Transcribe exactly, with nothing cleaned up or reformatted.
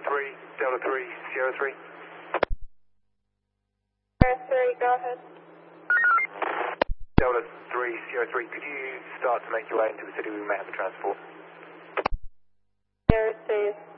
three, Delta three, Sierra three. Sierra three, go ahead. Delta three, Sierra three, could you start to make your way into the city? We may have a transport. Sierra three.